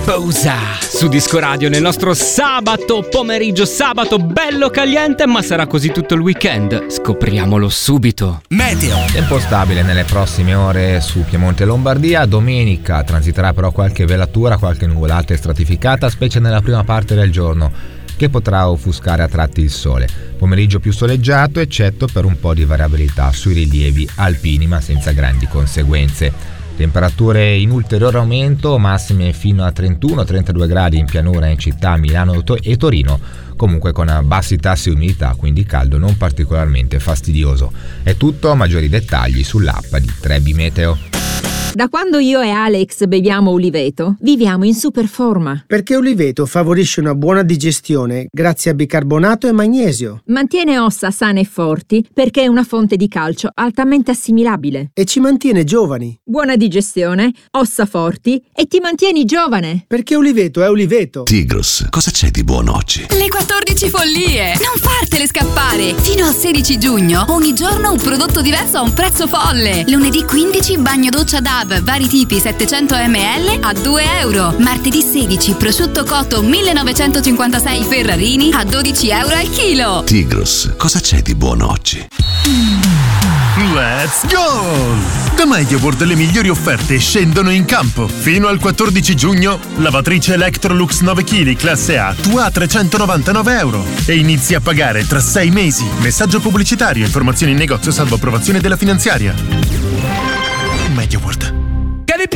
Barbosa su Disco Radio nel nostro sabato pomeriggio, sabato bello caliente, ma sarà così tutto il weekend? Scopriamolo subito. Meteo. Tempo stabile nelle prossime ore su Piemonte e Lombardia. Domenica transiterà però qualche velatura, qualche nuvolata e stratificata, specie nella prima parte del giorno, che potrà offuscare a tratti il sole. Pomeriggio più soleggiato, eccetto per un po' di variabilità sui rilievi alpini, ma senza grandi conseguenze. Temperature in ulteriore aumento, massime fino a 31-32 gradi in pianura in città Milano e Torino, comunque con bassi tassi di umidità, quindi caldo non particolarmente fastidioso. È tutto, maggiori dettagli sull'app di Trebi Meteo. Da quando io e Alex beviamo Uliveto, viviamo in super forma. Perché Uliveto favorisce una buona digestione grazie a bicarbonato e magnesio. Mantiene ossa sane e forti perché è una fonte di calcio altamente assimilabile. E ci mantiene giovani. Buona digestione, ossa forti e ti mantieni giovane. Perché Uliveto è Uliveto. Tigros, cosa c'è di buono oggi? Le 14 follie! Non fartele scappare! Fino al 16 giugno, ogni giorno un prodotto diverso a un prezzo folle. Lunedì 15, bagno doccia DAV, vari tipi 700 ml a €2. Martedì 16, prosciutto cotto 1956 Ferrarini a €12 al chilo. Tigros, cosa c'è di buono oggi? Let's go! Da MediaWorld le migliori offerte scendono in campo. Fino al 14 giugno, lavatrice Electrolux 9 kg classe A, tua a €399 e inizi a pagare tra 6 mesi. Messaggio pubblicitario, informazioni in negozio salvo approvazione della finanziaria. MediaWorld.